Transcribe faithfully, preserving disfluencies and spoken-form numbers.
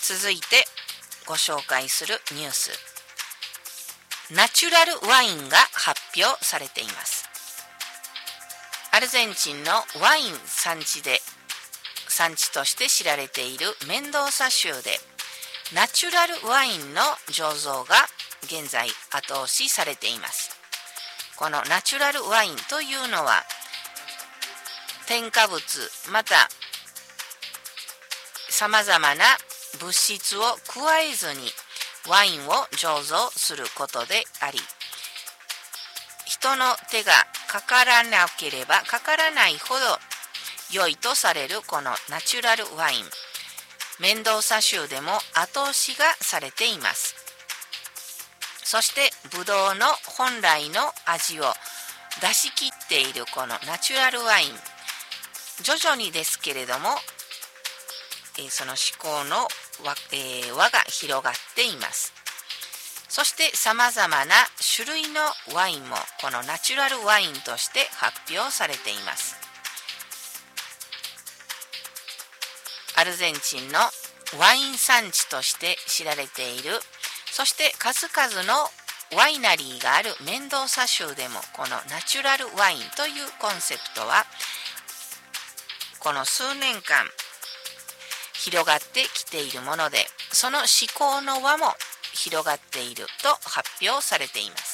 続いてご紹介するニュース、ナチュラルワインが発表されています。アルゼンチンのワイン産地で産地として知られているメンドーサ州でナチュラルワインの醸造が現在後押しされています。このナチュラルワインというのは添加物またさまざまな物質を加えずにワインを醸造することであり、人の手がかからなければかからないほど良いとされるこのナチュラルワイン、メンドーサ州でも後押しがされています。そしてブドウの本来の味を出し切っているこのナチュラルワイン、徐々にですけれども、えー、その嗜好の輪、えー、輪が広がっています。そしてさまざまな種類のワインもこのナチュラルワインとして発表されています。アルゼンチンのワイン産地として知られている、そして数々のワイナリーがあるメンドーサ州でもこのナチュラルワインというコンセプトはこの数年間広がってきているもので、その思考の輪も広がっていると発表されています。